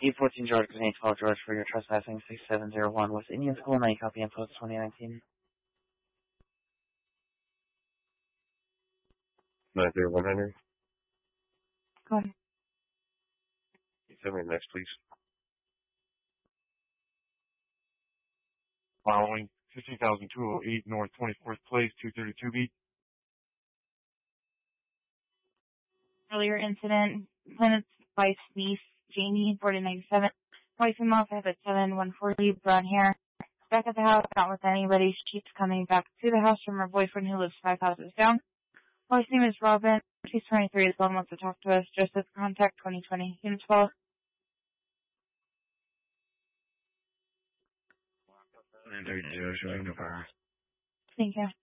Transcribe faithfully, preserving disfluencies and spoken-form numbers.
E fourteen George, Grenade twelve George for your trespassing six seven zero one West Indian School, night copy and post twenty nineteen. nine zero one Henry. Go ahead. Send me next, please. Following fifteen thousand two oh eight North twenty-fourth Place, two thirty-two beat. Earlier incident, Planet's wife's niece, Jamie, forty ninety-seven. Wife and mom have at seven one forty, brown hair. Back at the house, not with anybody. She keeps coming back to the house from her boyfriend who lives five houses down. Wife's name is Robin. She's twenty-three as well and wants to talk to us. Joseph, contact twenty twenty. Unit twelve. nine thirty, showing no power. Thank you.